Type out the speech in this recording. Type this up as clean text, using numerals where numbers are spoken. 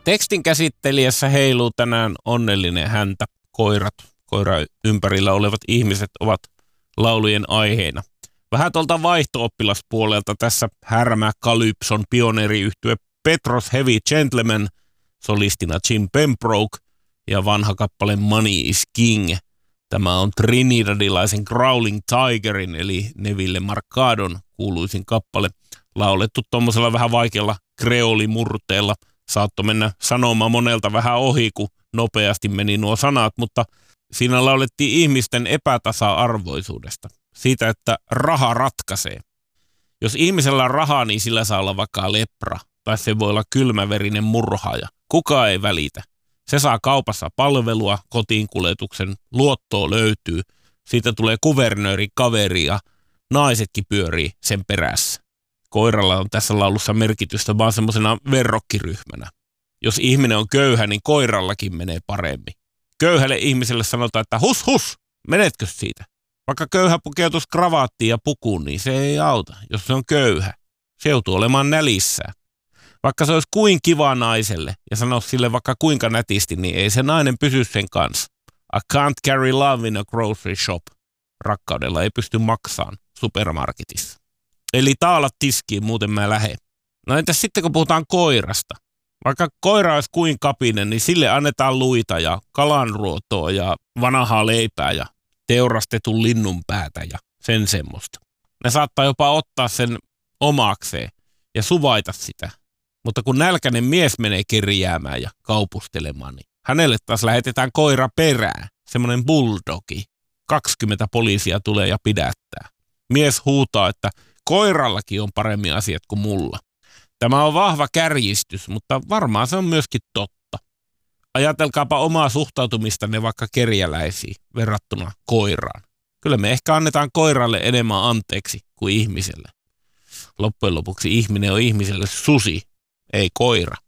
Tekstin käsittelijässä heiluu tänään onnellinen häntä. Koira ympärillä olevat ihmiset ovat laulujen aiheena. Vähän tuolta vaihto-oppilaspuolelta tässä härmä Calypson pioneeriyhtye Petros Heavy Gentleman, solistina Jim Pembroke ja vanha kappale Money is King. Tämä on trinidadilaisen Growling Tigerin eli Neville Marcadon kuuluisin kappale, laulettu tuommoisella vähän vaikealla kreolimurteella. Saattoi mennä sanomaan monelta vähän ohi, kun nopeasti meni nuo sanat, mutta siinä laulettiin ihmisten epätasa-arvoisuudesta. Siitä, että raha ratkaisee. Jos ihmisellä on rahaa, niin sillä saa olla vaikka lepra, tai se voi olla kylmäverinen murhaaja. Kukaan ei välitä. Se saa kaupassa palvelua, kotiinkuljetuksen, luottoa löytyy, siitä tulee kuvernööri kaveri ja naisetkin pyörii sen perässä. Koiralla on tässä laulussa merkitystä vaan semmoisena verrokkiryhmänä. Jos ihminen on köyhä, niin koirallakin menee paremmin. Köyhälle ihmiselle sanotaan, että hus, menetkö siitä? Vaikka köyhä pukeutuisi kravaattiin ja pukuun, niin se ei auta, jos se on köyhä. Se joutuu olemaan nälissään. Vaikka se olisi kuin kiva naiselle ja sanoisi sille vaikka kuinka nätisti, niin ei se nainen pysy sen kanssa. I can't carry love in a grocery shop. Rakkaudella ei pysty maksamaan supermarketissa. Eli taalat tiskiin, muuten mä lähden. No entäs sitten kun puhutaan koirasta? Vaikka koira olisi kuin kapinen, niin sille annetaan luita ja kalanruotoa ja vanhaa leipää ja teurastetun linnun päätä ja sen semmoista. Ne saattaa jopa ottaa sen omakseen ja suvaita sitä. Mutta kun nälkäinen mies menee kerjäämään ja kaupustelemaan, niin hänelle taas lähetetään koira perään, semmoinen bulldogi. 20 poliisia tulee ja pidättää. Mies huutaa, että koirallakin on paremmin asiat kuin mulla. Tämä on vahva kärjistys, mutta varmaan se on myöskin totta. Ajatelkaapa omaa suhtautumistanne vaikka kerjäläisiin verrattuna koiraan. Kyllä me ehkä annetaan koiralle enemmän anteeksi kuin ihmiselle. Loppujen lopuksi ihminen on ihmiselle susi, ei koira.